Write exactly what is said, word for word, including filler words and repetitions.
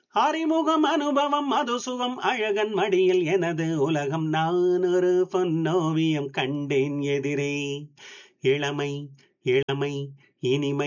அறிமுகம் அனுபவம் அது சுகம் அழகன் மடியில் எனது உலகம் நான் ஒரு பொன்னோவியம் கண்டேன் எதிரே இளமை இளமை இனிமை